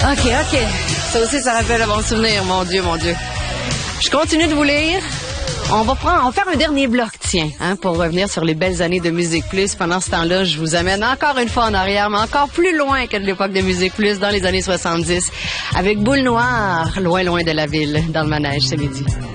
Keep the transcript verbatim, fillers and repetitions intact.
OK, OK. Ça aussi, ça rappelle un bon souvenir, mon Dieu, mon Dieu. Je continue de vous lire. On va prendre, on va faire un dernier bloc, tiens, hein, pour revenir sur les belles années de Musique Plus. Pendant ce temps-là, je vous amène encore une fois en arrière, mais encore plus loin que de l'époque de Musique Plus, dans les années soixante-dix, avec Boule Noire, loin, loin de la ville, dans le manège ce midi.